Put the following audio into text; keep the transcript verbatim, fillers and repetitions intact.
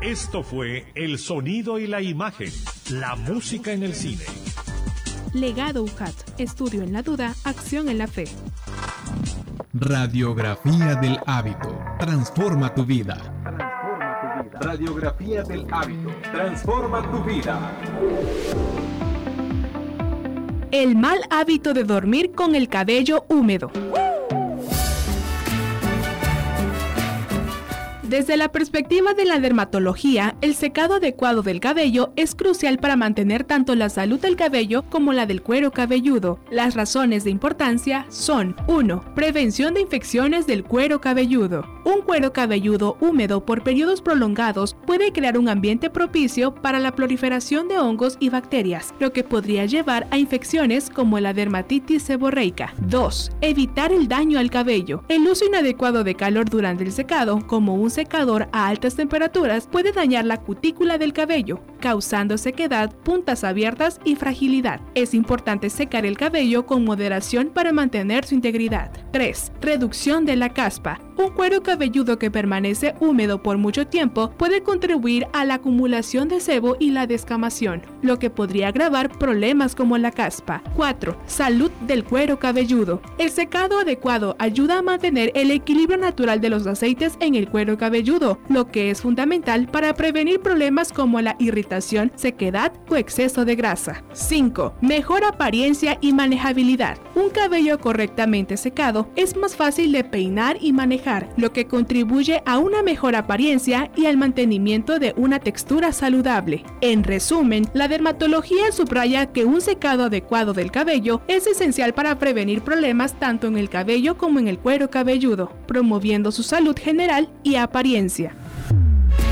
Esto fue El Sonido y la Imagen, la música en el cine. Legado U C A T, estudio en la duda, acción en la fe. Radiografía del hábito, transforma tu vida. Transforma tu vida. Radiografía del hábito, transforma tu vida. El mal hábito de dormir con el cabello húmedo. Desde la perspectiva de la dermatología, el secado adecuado del cabello es crucial para mantener tanto la salud del cabello como la del cuero cabelludo. Las razones de importancia son: uno. Prevención de infecciones del cuero cabelludo. Un cuero cabelludo húmedo por periodos prolongados puede crear un ambiente propicio para la proliferación de hongos y bacterias, lo que podría llevar a infecciones como la dermatitis seborreica. dos. Evitar el daño al cabello. El uso inadecuado de calor durante el secado, como un secador a altas temperaturas, puede dañar la cutícula del cabello, causando sequedad, puntas abiertas y fragilidad. Es importante secar el cabello con moderación para mantener su integridad. tres. Reducción de la caspa. Un cuero cabelludo que permanece húmedo por mucho tiempo puede contribuir a la acumulación de sebo y la descamación, lo que podría agravar problemas como la caspa. cuatro. Salud del cuero cabelludo. El secado adecuado ayuda a mantener el equilibrio natural de los aceites en el cuero cabelludo, lo que es fundamental para prevenir problemas como la irritación, sequedad o exceso de grasa. cinco. Mejor apariencia y manejabilidad. Un cabello correctamente secado es más fácil de peinar y manejar, lo que contribuye a una mejor apariencia y al mantenimiento de una textura saludable. En resumen, la dermatología subraya que un secado adecuado del cabello es esencial para prevenir problemas tanto en el cabello como en el cuero cabelludo, promoviendo su salud general y apariencia.